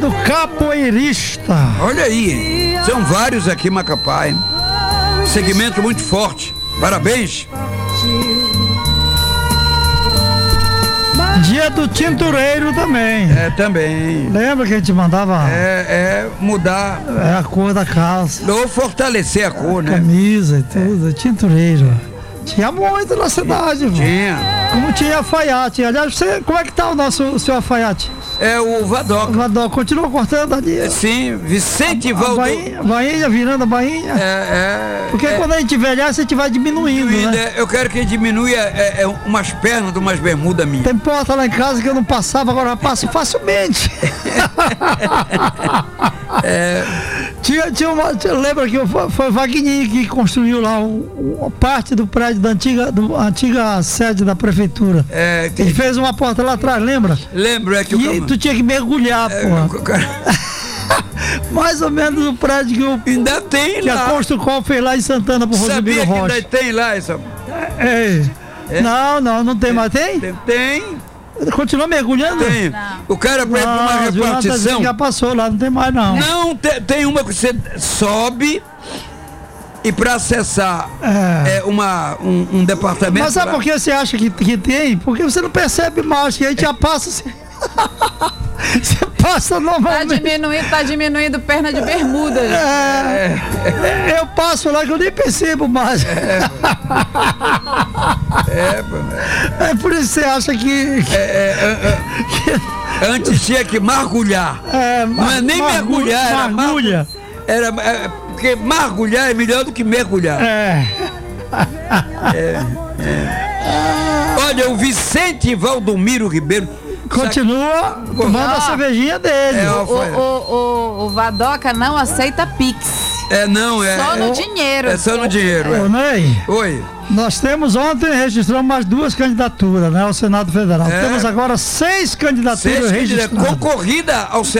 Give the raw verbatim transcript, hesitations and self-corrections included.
do capoeirista. Olha aí, são vários aqui em Macapá, hein? Segmento muito forte. Parabéns. Dia do tintureiro também. É, também. Lembra que a gente mandava É, é mudar, é, a cor da calça, ou fortalecer a cor, né? camisa e tudo, tintureiro. Tinha muito na cidade, pô. Tinha. Como tinha alfaiate. Aliás, você, como é que tá o nosso o seu alfaiate? É o O Vadoca. Vadó continua cortando ali. Sim, Vicente A Valdo. bainha, bainha, virando a bainha. É, é. Porque é, quando a gente envelhece, a gente vai diminuindo, né? é, eu quero que diminua é, é, umas pernas de umas bermudas minhas. Tem porta lá em casa que eu não passava, agora eu passo facilmente. É, Tinha, tinha uma, tinha- lembra que foi, foi Wagner que construiu lá o, o- parte do prédio da antiga, do, antiga sede da prefeitura. é, Ele que, fez uma porta lá atrás, lembra? lembro é que E o tu tinha que mergulhar, é, porra. o cara- Mais ou menos o prédio que, o, ainda tem que a lá. Construcol fez lá em Santana pro Sabia Rosemiro que Rocha. ainda tem lá essa. É. Não, não, não tem mais. Tem? Tem, tem. Continua mergulhando? tem. O cara pede Não, uma o Jonathan repartição. já passou lá, não tem mais não. Não, te- tem uma que você sobe e para acessar É. é, uma, um, um departamento. Mas sabe lá- por que você acha que, que tem? Porque você não percebe mais, que a gente já passa assim. Você passa Tá normalmente. diminuindo, tá diminuindo perna de bermuda. gente. É, eu passo lá que eu nem percebo mais. É, pô, É por isso que você acha que. que- é, antes tinha que mergulhar. é, Não é nem margu- mergulhar, era Margulha. Era, é, porque mergulhar é melhor do que mergulhar. É. Olha, o Vicente Valdomiro Ribeiro. Continua tomando a Ó. cervejinha dele. É, ó, O, foi- o, o, o Vadoca não aceita Pix. É, não, é. Só no é, dinheiro. É só no dinheiro. Ô, É. Ney, Oi. nós temos ontem, registramos mais duas candidaturas, né, ao Senado Federal. É. Temos agora seis candidaturas Seis, registradas. concorrida ao